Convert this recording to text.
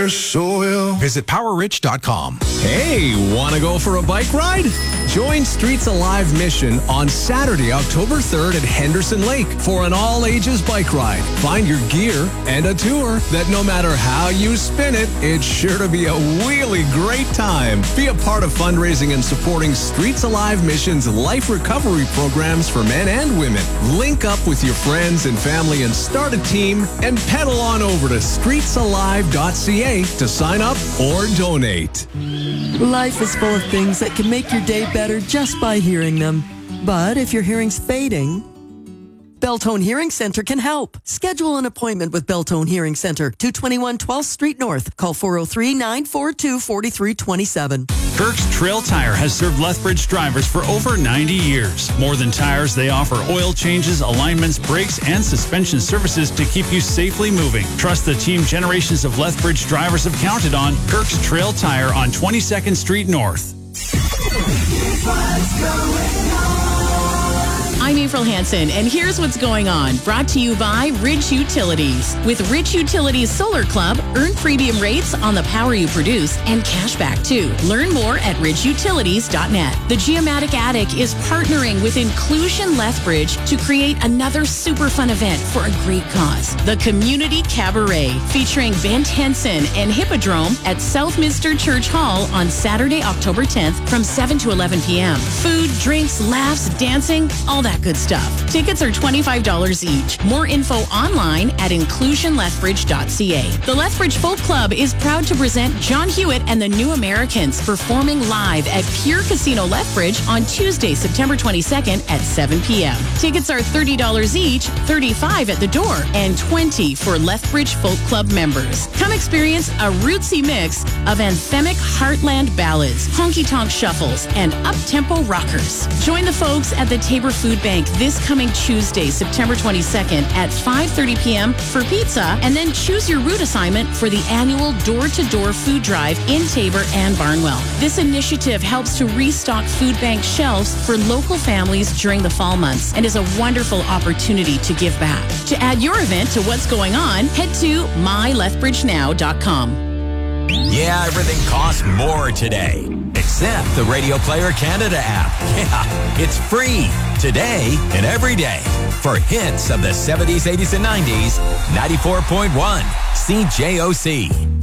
their soil. Visit PowerRich.com. Hey, want to go for a bike ride? Join Streets Alive Mission on Saturday, October 3rd at Henderson Lake for an all-ages bike ride. Find your gear and a tour that no matter how you spin it, it's sure to be a really great time. Be a part of fundraising and supporting Streets Alive Mission's life recovery programs for men and women. Link up with your friends and family and start a team and pedal on over to streetsalive.ca to sign up or donate. Life is full of things that can make your day better just by hearing them. But if your hearing's fading, Beltone Hearing Center can help. Schedule an appointment with Beltone Hearing Center, 221 12th Street North. Call 403-942-4327. Kirk's Trail Tire has served Lethbridge drivers for over 90 years. More than tires, they offer oil changes, alignments, brakes, and suspension services to keep you safely moving. Trust the team generations of Lethbridge drivers have counted on. Kirk's Trail Tire on 22nd Street North. I'm April Hansen, and here's what's going on. Brought to you by Ridge Utilities. With Ridge Utilities Solar Club, earn premium rates on the power you produce and cash back too. Learn more at ridgeutilities.net. The Geomatic Attic is partnering with Inclusion Lethbridge to create another super fun event for a great cause. The Community Cabaret, featuring Ben Henson and Hippodrome at Southminster Church Hall on Saturday, October 10th from 7 to 11 p.m. Food, drinks, laughs, dancing, all that good stuff. Tickets are $25 each. More info online at inclusionlethbridge.ca. The Lethbridge Folk Club is proud to present John Hewitt and the New Americans performing live at Pure Casino Lethbridge on Tuesday, September 22nd at 7 p.m. Tickets are $30 each, $35 at the door, and $20 for Lethbridge Folk Club members. Come experience a rootsy mix of anthemic heartland ballads, honky-tonk shuffles, and up-tempo rockers. Join the folks at the Tabor Food Bank this coming Tuesday, September 22nd at 5:30 p.m. for pizza, and then choose your route assignment for the annual door-to-door food drive in Tabor and Barnwell. This initiative helps to restock food bank shelves for local families during the fall months and is a wonderful opportunity to give back. To add your event to what's going on, head to mylethbridgenow.com. Yeah, everything costs more today, except the Radio Player Canada app. Yeah, it's free today and every day for hits of the 70s, 80s, and 90s. 94.1 CJOC.